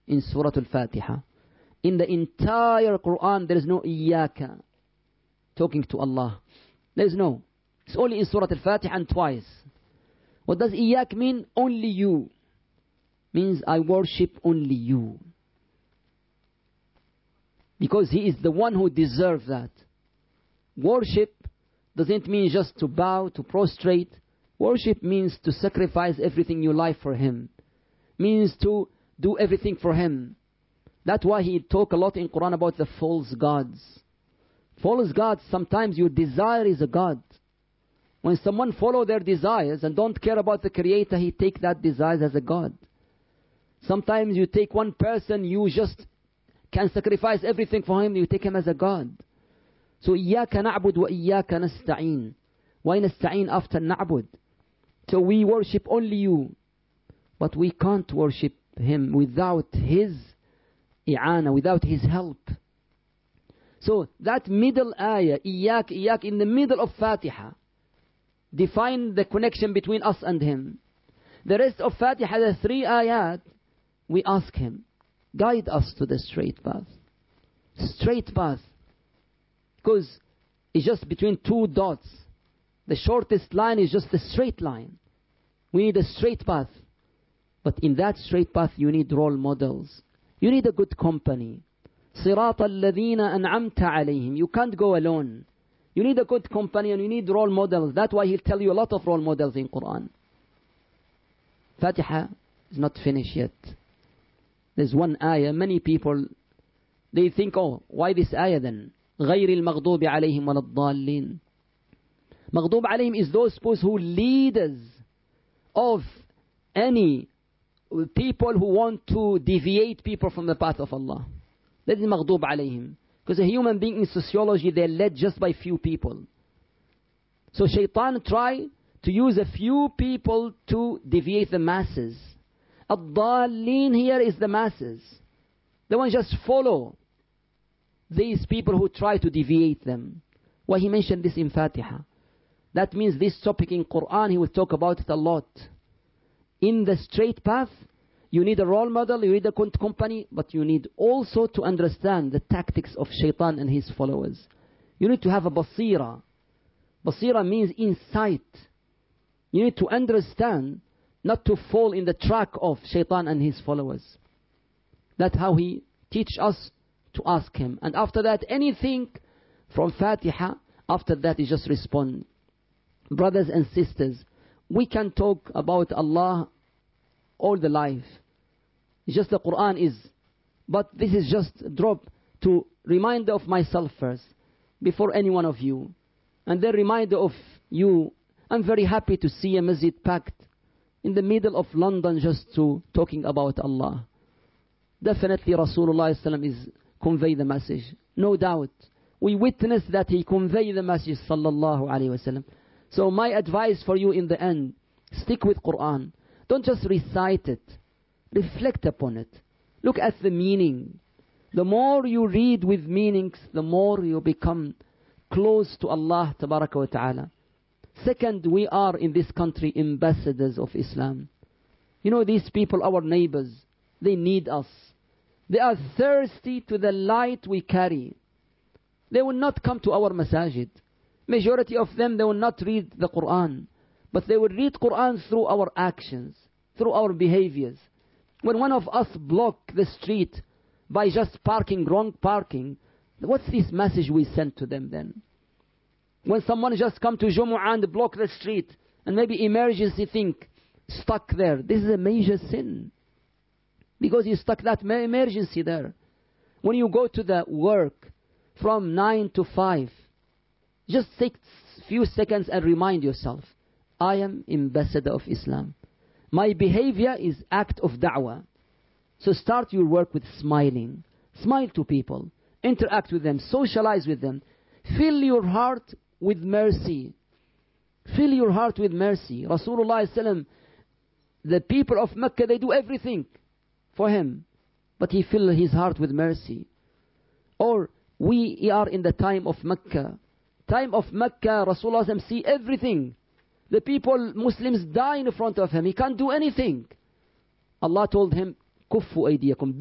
in Surah Al-Fatiha. In the entire Quran, there is no Iyaka talking to Allah. There is no. It's only in Surah Al-Fatiha and twice. What does Iyak mean? Only you. Means I worship only you. Because He is the one who deserves that. Worship doesn't mean just to bow, to prostrate. Worship means to sacrifice everything you like for Him. Means to do everything for Him. That's why He talk a lot in Quran about the false gods. False gods, sometimes your desire is a god. When someone follow their desires and don't care about the Creator, he take that desire as a god. Sometimes you take one person, you just can sacrifice everything for him, you take him as a god. So إِيَّاكَ نَعْبُدُ وَإِيَّاكَ نَسْتَعِينَ. Why nasta'in after na'bud? So we worship only you. But we can't worship Him without His i'ana, without His help. So that middle ayah, Iyak, Iyak, in the middle of Fatiha, define the connection between us and Him. The rest of Fatiha, the 3 ayat, we ask Him, guide us to the straight path. Straight path. Because it's just between 2 dots. The shortest line is just a straight line. We need a straight path. But in that straight path, you need role models. You need a good company. صِرَاطَ الَّذِينَ أَنْعَمْتَ عَلَيْهِمْ. You can't go alone. You need a good company and you need role models. That's why He'll tell you a lot of role models in Quran. Fatiha is not finished yet. There's one ayah. Many people, they think, oh, why this ayah then? غَيْرِ الْمَغْضُوبِ عَلَيْهِمْ وَلَا الضَّالِّينَ. Maghdub alayhim is those who leaders of any people who want to deviate people from the path of Allah. That is maghdub alayhim. Because a human being in sociology, they're led just by few people. So shaitan try to use a few people to deviate the masses. Ad-dallin here is the masses. They won't just follow these people who try to deviate them. Why he mentioned this in Fatiha. That means this topic in Quran, he will talk about it a lot. In the straight path, you need a role model, you need a company, but you need also to understand the tactics of shaitan and his followers. You need to have a basira. Basira means insight. You need to understand, not to fall in the track of shaitan and his followers. That's how he teach us to ask him. And after that, anything from Fatiha, after that is just respond. Brothers and sisters, we can talk about Allah all the life. It's just the Quran is. But this is just a drop to remind of myself first, before any one of you. And then reminder of you. I'm very happy to see a masjid packed in the middle of London just to talking about Allah. Definitely Rasulullah is convey the message. No doubt. We witness that he convey the message sallallahu alayhi wasallam. So my advice for you in the end, stick with Quran. Don't just recite it. Reflect upon it. Look at the meaning. The more you read with meanings, the more you become close to Allah tabaraka wa ta'ala. Second, we are in this country ambassadors of Islam. You know, these people, our neighbors, they need us. They are thirsty to the light we carry. They will not come to our masajid. Majority of them, they will not read the Quran. But they will read Quran through our actions, through our behaviors. When one of us block the street by just parking, wrong parking, what's this message we send to them then? When someone just come to Jumu'ah and block the street, and maybe emergency thing, stuck there, this is a major sin. Because you stuck that emergency there. When you go to the work from 9 to 5, just take a few seconds and remind yourself, I am ambassador of Islam. My behavior is act of da'wah. So start your work with smiling. Smile to people. Interact with them. Socialize with them. Fill your heart with mercy. Fill your heart with mercy. Rasulullah sallam, the people of Mecca, they do everything for him. But he filled his heart with mercy. Or we are in the time of Mecca. Time of Mecca, Rasulullah sallam, see everything. The people, Muslims die in front of him. He can't do anything. Allah told him, كُفُّوا أَيْدِيَكُمْ